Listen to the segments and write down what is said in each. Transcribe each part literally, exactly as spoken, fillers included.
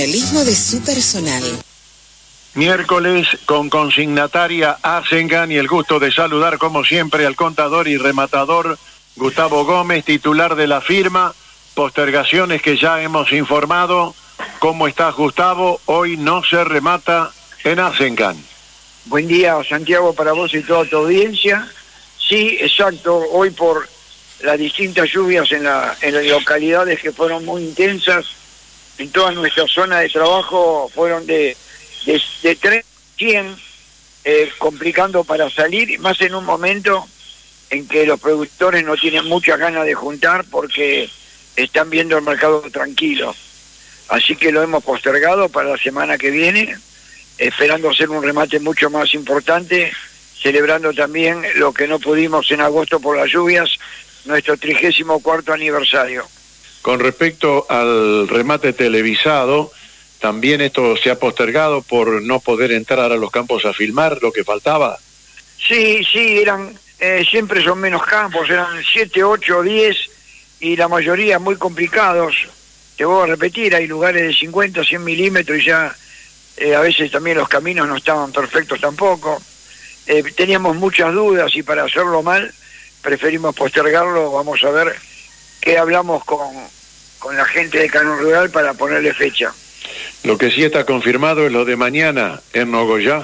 Realismo de su personal. Miércoles con consignataria Asengan y el gusto de saludar como siempre al contador y rematador Gustavo Gómez, titular de la firma. Postergaciones que ya hemos informado. ¿Cómo estás, Gustavo? Hoy no se remata en Asengan. Buen día, Santiago, para vos y toda tu audiencia. Sí, exacto, hoy por las distintas lluvias en, la, en las localidades que fueron muy intensas, en toda nuestra zona de trabajo fueron de, de, de tres a cien, eh, complicando para salir, más en un momento en que los productores no tienen muchas ganas de juntar porque están viendo el mercado tranquilo. Así que lo hemos postergado para la semana que viene, esperando hacer un remate mucho más importante, celebrando también lo que no pudimos en agosto por las lluvias, nuestro trigésimo cuarto aniversario. Con respecto al remate televisado, también esto se ha postergado por no poder entrar a los campos a filmar lo que faltaba. Sí, sí, eran eh, siempre son menos campos, eran siete, ocho, diez y la mayoría muy complicados. Te voy a repetir, hay lugares de cincuenta, cien milímetros y ya eh, a veces también los caminos no estaban perfectos tampoco. Eh, teníamos muchas dudas y para hacerlo mal preferimos postergarlo. Vamos a ver qué hablamos con, con la gente de Canon Rural para ponerle fecha. Lo que sí está confirmado es lo de mañana en Nogoyá.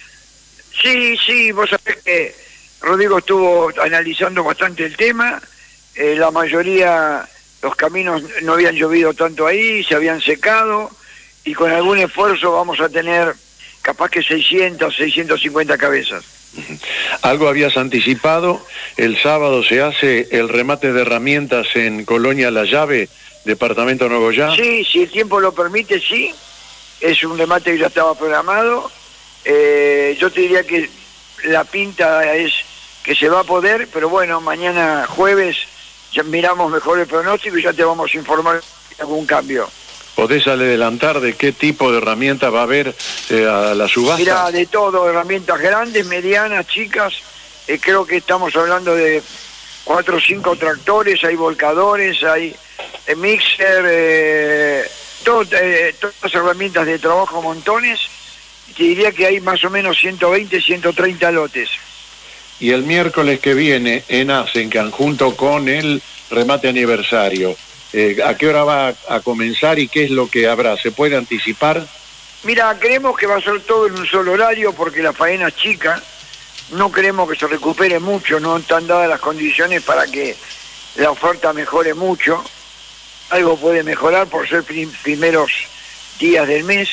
Sí, sí, vos sabés que Rodrigo estuvo analizando bastante el tema. Eh, la mayoría, los caminos no habían llovido tanto ahí, se habían secado y con algún esfuerzo vamos a tener capaz que seiscientas, seiscientas cincuenta cabezas. Algo habías anticipado, el sábado se hace el remate de herramientas en Colonia La Llave, departamento Nogoyá. Sí, si el tiempo lo permite, sí, es un remate que ya estaba programado. Eh, yo te diría que la pinta es que se va a poder, pero bueno, mañana jueves ya miramos mejor el pronóstico y ya te vamos a informar de algún cambio. ¿Podés adelantar de qué tipo de herramienta va a haber eh, a la subasta? Mira, de todo, herramientas grandes, medianas, chicas. Eh, creo que estamos hablando de cuatro o cinco tractores, hay volcadores, hay eh, mixer, eh, todo, eh, todas las herramientas de trabajo, montones. Te diría que hay más o menos ciento veinte, ciento treinta lotes. Y el miércoles que viene en Asengan, junto con el remate aniversario, Eh, ¿a qué hora va a, a comenzar y qué es lo que habrá? ¿Se puede anticipar? Mira, creemos que va a ser todo en un solo horario porque la faena es chica. No creemos que se recupere mucho, no están dadas las condiciones para que la oferta mejore mucho. Algo puede mejorar por ser prim primeros días del mes,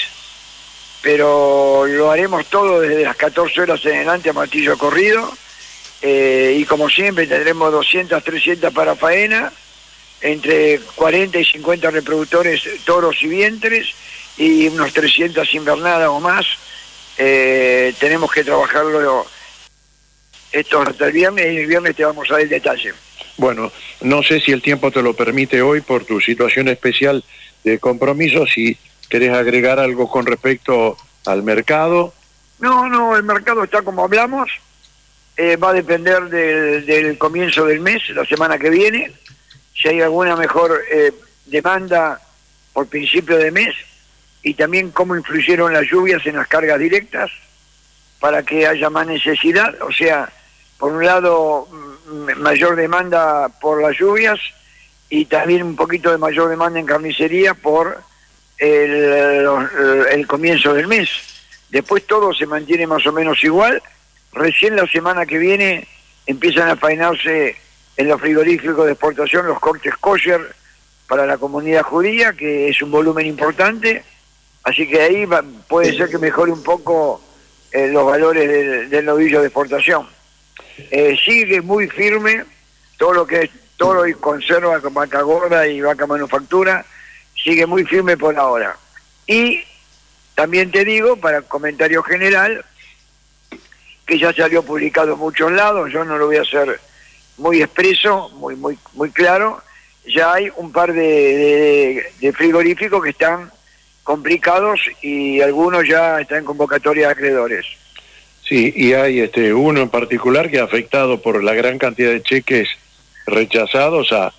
pero lo haremos todo desde las catorce horas en adelante a martillo corrido. Eh, y como siempre tendremos doscientas, trescientas para faena, entre cuarenta y cincuenta reproductores, toros y vientres, y unos trescientas invernadas o más. Eh, tenemos que trabajarlo esto hasta el viernes, y el viernes te vamos a dar el detalle. Bueno, no sé si el tiempo te lo permite hoy por tu situación especial de compromiso, si querés agregar algo con respecto al mercado. No, no, el mercado está como hablamos, eh, va a depender del, del comienzo del mes, la semana que viene. Si hay alguna mejor eh, demanda por principio de mes y también cómo influyeron las lluvias en las cargas directas para que haya más necesidad, o sea, por un lado mayor demanda por las lluvias y también un poquito de mayor demanda en carnicería por el, el comienzo del mes. Después todo se mantiene más o menos igual. Recién la semana que viene empiezan a faenarse en los frigoríficos de exportación los cortes kosher para la comunidad judía, que es un volumen importante, así que ahí va, puede ser que mejore un poco eh, los valores del, del novillo de exportación. Eh, sigue muy firme todo lo que es toro y conserva, vaca gorda y vaca manufactura, sigue muy firme por ahora. Y también te digo, para comentario general, que ya salió publicado en muchos lados, yo no lo voy a hacer muy expreso, muy muy muy claro. Ya hay un par de, de, de frigoríficos que están complicados y algunos ya están en convocatoria de acreedores. Sí, y hay este uno en particular que ha afectado por la gran cantidad de cheques rechazados a,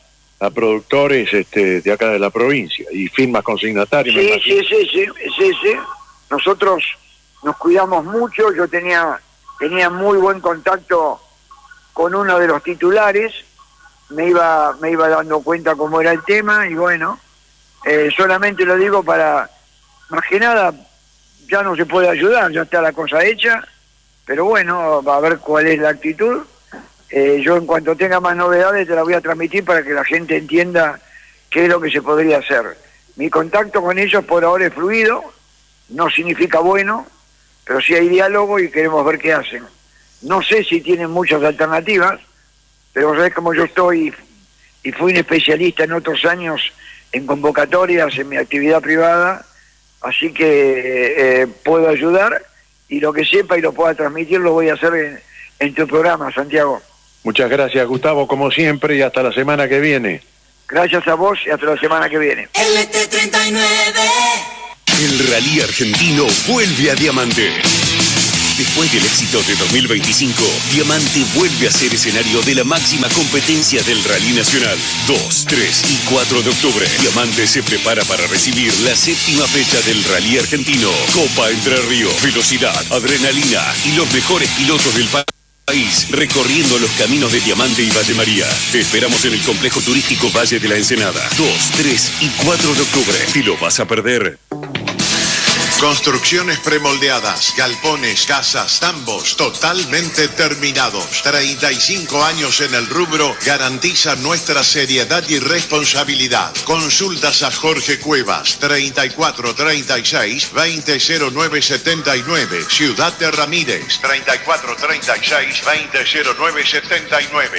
a productores este, de acá de la provincia y firmas consignatarias. Sí, sí, sí, sí, sí, sí. Nosotros nos cuidamos mucho. Yo tenía, tenía muy buen contacto con uno de los titulares. Me iba, me iba dando cuenta cómo era el tema y bueno, eh, solamente lo digo para, más que nada, ya no se puede ayudar, ya está la cosa hecha, pero bueno, va a ver cuál es la actitud. Eh, yo en cuanto tenga más novedades te la voy a transmitir para que la gente entienda qué es lo que se podría hacer. Mi contacto con ellos por ahora es fluido, no significa bueno, pero sí hay diálogo y queremos ver qué hacen. No sé si tienen muchas alternativas, pero vos sabés como yo estoy y fui un especialista en otros años en convocatorias en mi actividad privada, así que eh, puedo ayudar y lo que sepa y lo pueda transmitir lo voy a hacer en, en tu programa, Santiago. Muchas gracias, Gustavo, como siempre, y hasta la semana que viene. Gracias a vos y hasta la semana que viene. L T treinta y nueve. El rally argentino vuelve a Diamante. Después del éxito de dos mil veinticinco, Diamante vuelve a ser escenario de la máxima competencia del Rally Nacional. dos, tres y cuatro de octubre, Diamante se prepara para recibir la séptima fecha del Rally Argentino. Copa Entre Ríos, velocidad, adrenalina y los mejores pilotos del país. País, recorriendo los caminos de Diamante y Valle María. Te esperamos en el complejo turístico Valle de la Ensenada. dos, tres y cuatro de octubre. ¿Te lo vas a perder? Construcciones premoldeadas, galpones, casas, tambos, totalmente terminados. treinta y cinco años en el rubro garantiza nuestra seriedad y responsabilidad. Consultas a Jorge Cuevas, treinta y cuatro treinta y seis veinte cero nueve setenta y nueve. Ciudad de Ramírez, treinta y cuatro treinta y seis veinte cero nueve setenta y nueve.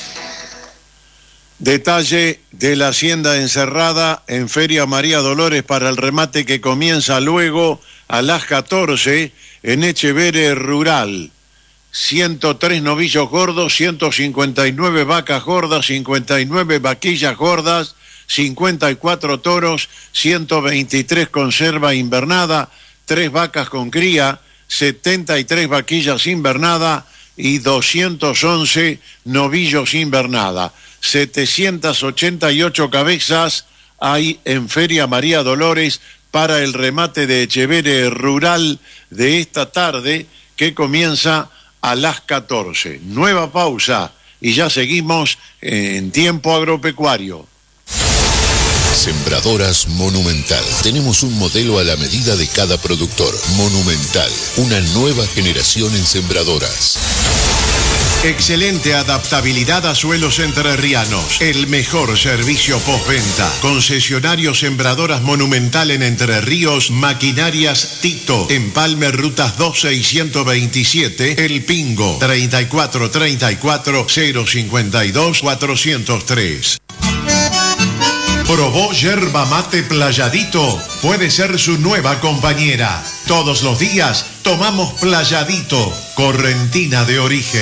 Detalle de la hacienda encerrada en Feria María Dolores para el remate que comienza luego a las catorce en Echeverre Rural. ciento tres novillos gordos, ciento cincuenta y nueve vacas gordas, cincuenta y nueve vaquillas gordas, cincuenta y cuatro toros, ciento veintitrés conserva invernada, tres vacas con cría, setenta y tres vaquillas invernada y doscientos once novillos invernada. setecientas ochenta y ocho cabezas hay en Feria María Dolores para el remate de Echeverre Rural de esta tarde que comienza a las catorce. Nueva pausa y ya seguimos en Tiempo Agropecuario. Sembradoras Monumental. Tenemos un modelo a la medida de cada productor. Monumental, una nueva generación en sembradoras. Excelente adaptabilidad a suelos entrerrianos. El mejor servicio postventa. Concesionario Sembradoras Monumental en Entre Ríos. Maquinarias Tito. Empalme Rutas doce y ciento veintisiete. El Pingo. treinta y cuatro treinta y cuatro cero cincuenta y dos cuatrocientos tres. ¿Probó yerba mate Playadito? Puede ser su nueva compañera. Todos los días tomamos Playadito, correntina de origen.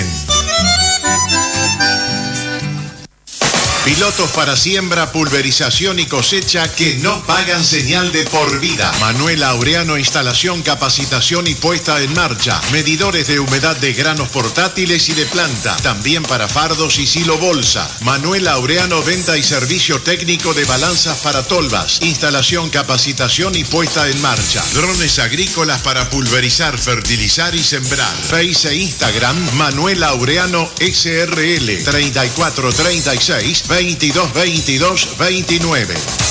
Pilotos para siembra, pulverización y cosecha que no pagan señal de por vida. Manuel Aureano, instalación, capacitación y puesta en marcha. Medidores de humedad de granos portátiles y de planta. También para fardos y silo bolsa. Manuel Aureano, venta y servicio técnico de balanzas para tolvas. Instalación, capacitación y puesta en marcha. Drones agrícolas para pulverizar, fertilizar y sembrar. Face e Instagram, Manuel Aureano S R L, treinta y cuatro treinta y seis veintidós veintidós veintinueve.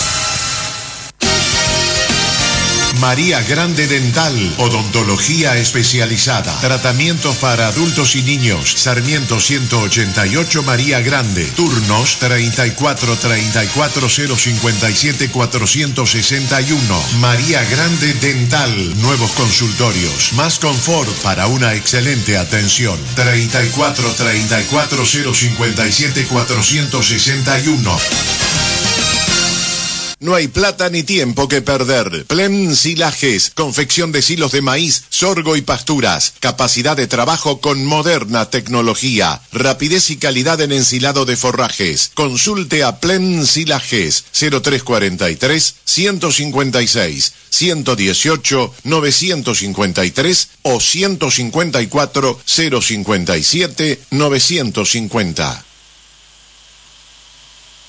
María Grande Dental, odontología especializada, tratamientos para adultos y niños. Sarmiento ciento ochenta y ocho María Grande. Turnos treinta y cuatro treinta y cuatro cero cincuenta y siete cuatrocientos sesenta y uno. María Grande Dental, nuevos consultorios, más confort para una excelente atención. treinta y cuatro treinta y cuatro cero cincuenta y siete cuatrocientos sesenta y uno. No hay plata ni tiempo que perder. Plen Silajes, confección de silos de maíz, sorgo y pasturas. Capacidad de trabajo con moderna tecnología. Rapidez y calidad en ensilado de forrajes. Consulte a Plen Silajes, cero tres cuarenta y tres ciento cincuenta y seis ciento dieciocho novecientos cincuenta y tres o ciento cincuenta y cuatro cero cincuenta y siete novecientos cincuenta.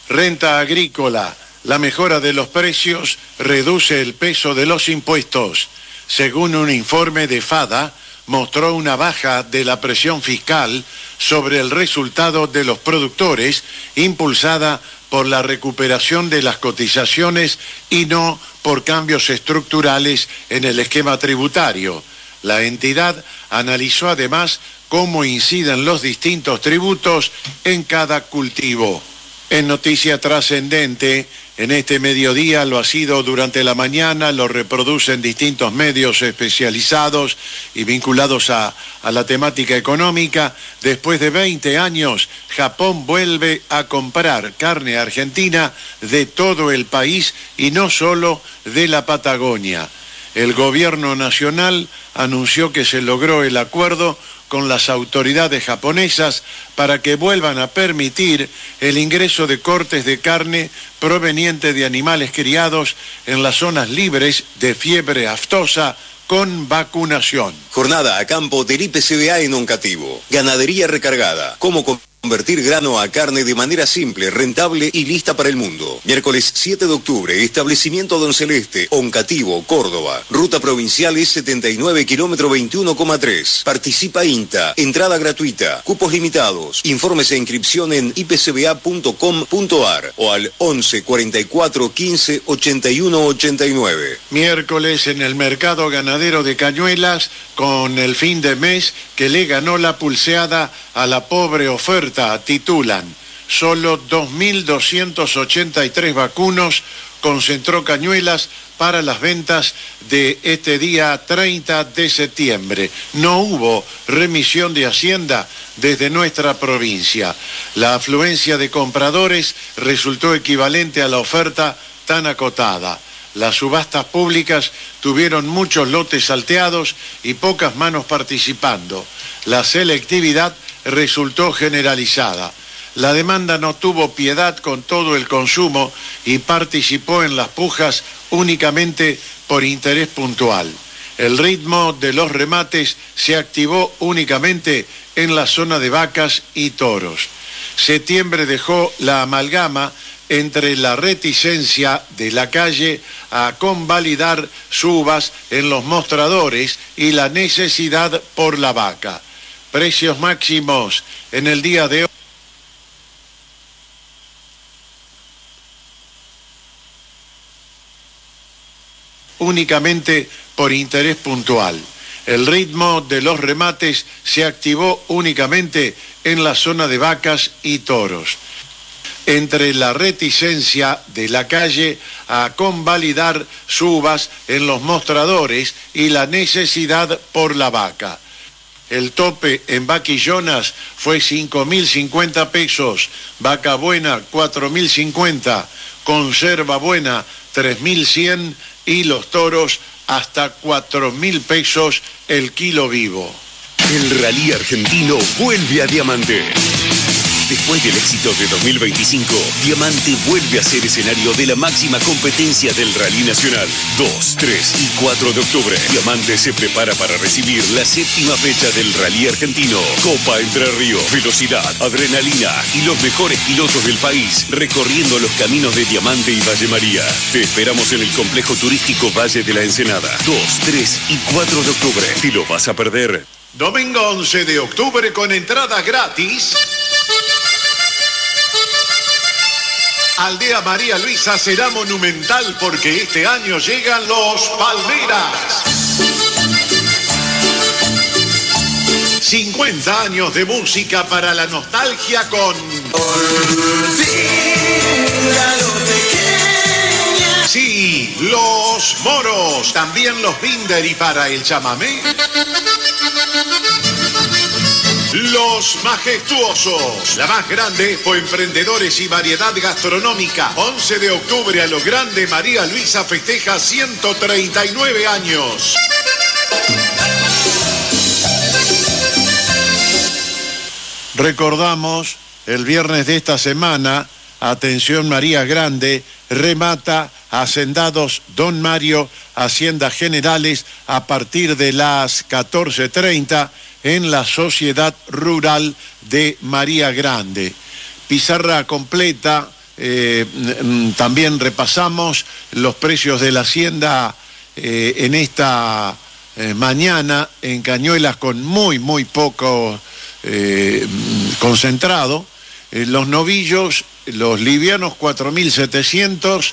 Renta agrícola. La mejora de los precios reduce el peso de los impuestos. Según un informe de FADA, mostró una baja de la presión fiscal sobre el resultado de los productores, impulsada por la recuperación de las cotizaciones y no por cambios estructurales en el esquema tributario. La entidad analizó además cómo inciden los distintos tributos en cada cultivo. En noticia trascendente, en este mediodía lo ha sido durante la mañana, lo reproducen distintos medios especializados y vinculados a, a la temática económica. Después de veinte años, Japón vuelve a comprar carne argentina de todo el país y no solo de la Patagonia. El gobierno nacional anunció que se logró el acuerdo con las autoridades japonesas para que vuelvan a permitir el ingreso de cortes de carne proveniente de animales criados en las zonas libres de fiebre aftosa con vacunación. Jornada a campo del I P C B A en Oncativo. Ganadería recargada. ¿Cómo convertir grano a carne de manera simple, rentable y lista para el mundo? Miércoles siete de octubre, establecimiento Don Celeste, Oncativo, Córdoba. Ruta provincial E setenta y nueve, kilómetro veintiuno coma tres. Participa INTA. Entrada gratuita. Cupos limitados. Informes e inscripción en i p c b a punto com punto a r o al once cuarenta y cuatro quince ochenta y uno ochenta y nueve. Miércoles en el mercado ganadero de Cañuelas, con el fin de mes que le ganó la pulseada a la pobre oferta. Titulan: solo dos mil doscientos ochenta y tres vacunos concentró Cañuelas para las ventas de este día treinta de septiembre. No hubo remisión de Hacienda desde nuestra provincia. La afluencia de compradores resultó equivalente a la oferta tan acotada. Las subastas públicas tuvieron muchos lotes salteados y pocas manos participando. La selectividad resultó generalizada. La demanda no tuvo piedad con todo el consumo y participó en las pujas únicamente por interés puntual. El ritmo de los remates se activó únicamente en la zona de vacas y toros. Septiembre dejó la amalgama entre la reticencia de la calle a convalidar subas en los mostradores y la necesidad por la vaca. Precios máximos en el día de hoy. Únicamente por interés puntual. El ritmo de los remates se activó únicamente en la zona de vacas y toros. Entre la reticencia de la calle a convalidar subas en los mostradores y la necesidad por la vaca. El tope en vaquillonas fue cinco mil cincuenta pesos, vaca buena cuatro mil cincuenta, conserva buena tres mil cien y los toros hasta cuatro mil pesos el kilo vivo. El rally argentino vuelve a Diamante. Después del éxito de dos mil veinticinco, Diamante vuelve a ser escenario de la máxima competencia del Rally Nacional. dos, tres y cuatro de octubre. Diamante se prepara para recibir la séptima fecha del Rally Argentino. Copa Entre Ríos, velocidad, adrenalina y los mejores pilotos del país recorriendo los caminos de Diamante y Valle María. Te esperamos en el complejo turístico Valle de la Ensenada. dos, tres y cuatro de octubre. ¿Te lo vas a perder? Domingo once de octubre con entrada gratis. Aldea María Luisa será monumental porque este año llegan los Palmeras. cincuenta años de música para la nostalgia con... Sí, los moros, también los Binder y para el chamamé. Los Majestuosos, la más grande Expo Emprendedores y Variedad Gastronómica. once de octubre a lo grande, María Luisa festeja ciento treinta y nueve años. Recordamos, el viernes de esta semana, atención María Grande, remata Hacendados Don Mario, Haciendas Generales, a partir de las catorce treinta en la Sociedad Rural de María Grande. Pizarra completa eh, también repasamos los precios de la hacienda eh, en esta eh, mañana en Cañuelas con muy, muy poco eh, concentrado. Eh, los novillos, los livianos cuatro mil setecientos,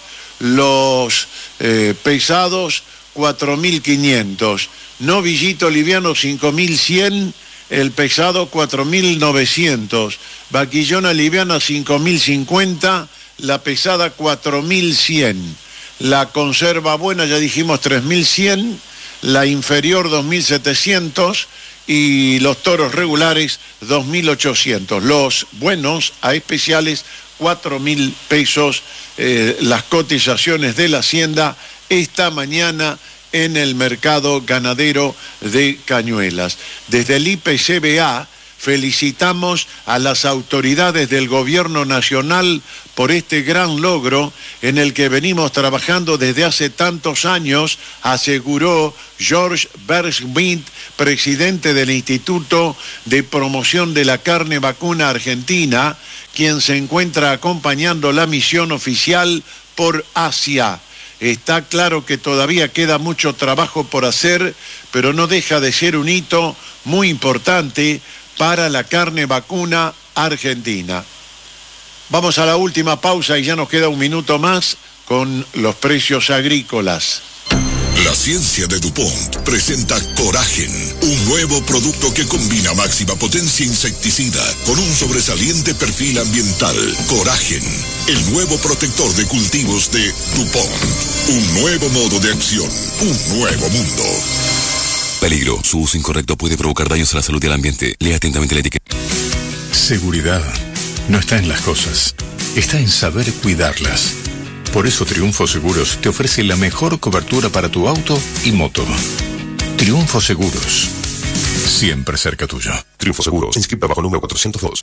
los eh, pesados cuatro mil quinientos, novillito liviano cinco mil cien, el pesado cuatro mil novecientos, vaquillona liviana cinco mil cincuenta, la pesada cuatro mil cien, la conserva buena ya dijimos tres mil cien, la inferior dos mil setecientos y los toros regulares dos mil ochocientos, los buenos a especiales cuatro mil pesos, eh, las cotizaciones de la hacienda esta mañana en el mercado ganadero de Cañuelas. Desde el I P C B A felicitamos a las autoridades del gobierno nacional por este gran logro en el que venimos trabajando desde hace tantos años, aseguró George Bergsmith, presidente del Instituto de Promoción de la Carne Vacuna Argentina, quien se encuentra acompañando la misión oficial por Asia. Está claro que todavía queda mucho trabajo por hacer, pero no deja de ser un hito muy importante para la carne vacuna argentina. Vamos a la última pausa y ya nos queda un minuto más con los precios agrícolas. La ciencia de DuPont presenta Coragen, un nuevo producto que combina máxima potencia insecticida con un sobresaliente perfil ambiental. Coragen, el nuevo protector de cultivos de DuPont. Un nuevo modo de acción, un nuevo mundo. Peligro. Su uso incorrecto puede provocar daños a la salud y al ambiente. Lea atentamente la etiqueta. Seguridad no está en las cosas, está en saber cuidarlas. Por eso Triunfo Seguros te ofrece la mejor cobertura para tu auto y moto. Triunfo Seguros, siempre cerca tuyo. Triunfo Seguros, inscrita bajo número cuatrocientos dos.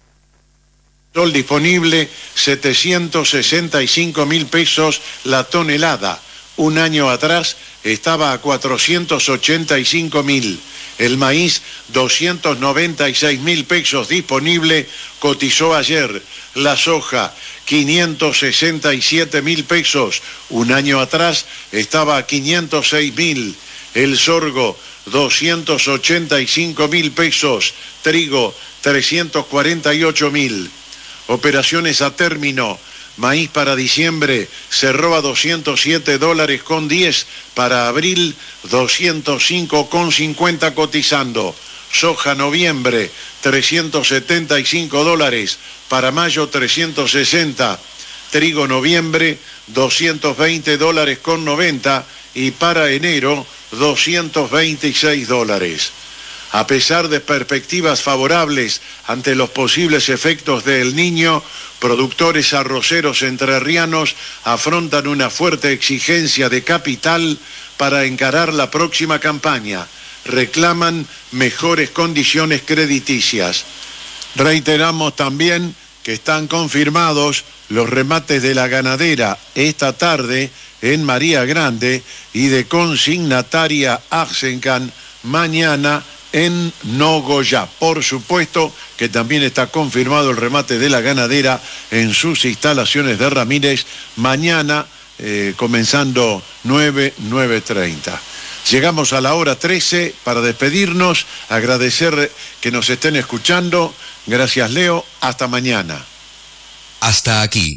Sol disponible, setecientos sesenta y cinco mil pesos la tonelada. Un año atrás estaba a cuatrocientos ochenta y cinco mil. El maíz, doscientos noventa y seis mil pesos disponible, cotizó ayer. La soja, quinientos sesenta y siete mil pesos. Un año atrás estaba a quinientos seis mil. El sorgo, doscientos ochenta y cinco mil pesos. Trigo, trescientos cuarenta y ocho mil. Operaciones a término. Maíz para diciembre cerró a doscientos siete dólares con diez, para abril doscientos cinco con cincuenta cotizando. Soja noviembre trescientos setenta y cinco dólares, para mayo trescientos sesenta. Trigo noviembre doscientos veinte dólares con noventa y para enero doscientos veintiséis dólares. A pesar de perspectivas favorables ante los posibles efectos del Niño, productores arroceros entrerrianos afrontan una fuerte exigencia de capital para encarar la próxima campaña. Reclaman mejores condiciones crediticias. Reiteramos también que están confirmados los remates de la ganadera esta tarde en María Grande y de consignataria Arsencan mañana en Nogoyá. Por supuesto que también está confirmado el remate de la ganadera en sus instalaciones de Ramírez mañana, eh, comenzando nueve, nueve treinta. Llegamos a la hora trece para despedirnos, agradecer que nos estén escuchando. Gracias, Leo. Hasta mañana. Hasta aquí.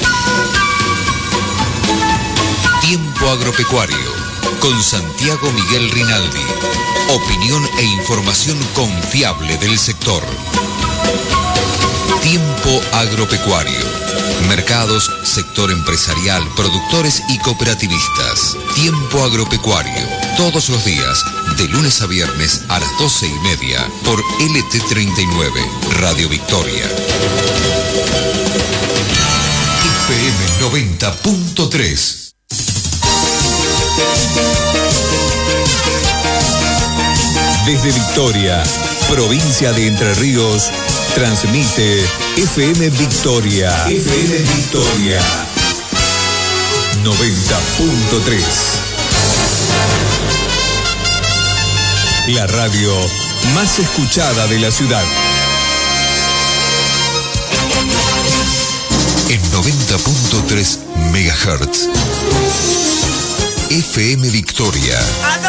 Tiempo Agropecuario con Santiago Miguel Rinaldi. Opinión e información confiable del sector. Tiempo Agropecuario. Mercados, sector empresarial, productores y cooperativistas. Tiempo Agropecuario. Todos los días, de lunes a viernes a las doce y media, por L T treinta y nueve, Radio Victoria. F M noventa punto tres. Desde Victoria, provincia de Entre Ríos, transmite F M Victoria. F M Victoria noventa punto tres. La radio más escuchada de la ciudad. En noventa noventa punto tres megahertz. F M Victoria